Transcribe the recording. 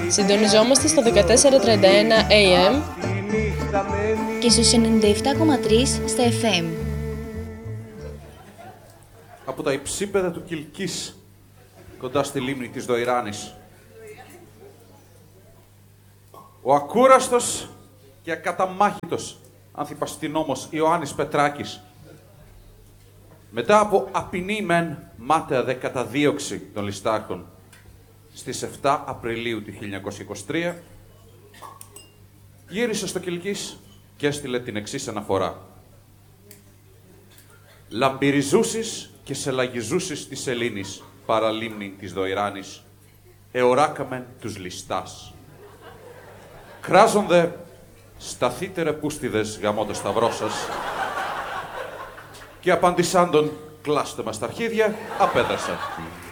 Συντονιζόμαστε στο 1431 AM και στους 97,3 στα FM. Από τα υψίπεδα του Κιλκής, κοντά στη λίμνη της Δοϊράνης, ο ακούραστος και ακαταμάχητος ανθιπαστινόμος Ιωάννης Πετράκης, μετά από απεινή μεν μάταια δε καταδίωξη των ληστάρχων στις 7 Απριλίου του 1923, γύρισε στο Κιλκής και έστειλε την εξής αναφορά. «Λαμπυριζούσις και σελαγιζούσις της Ελλήνης παραλίμνη της Δοϊράνης, εωράκαμεν τους ληστάς. Κράζονται, σταθείτε πούστιδες γαμώ το σταυρό σας, και απαντησάντων κλάστε μας τα αρχίδια, απέδρασαν.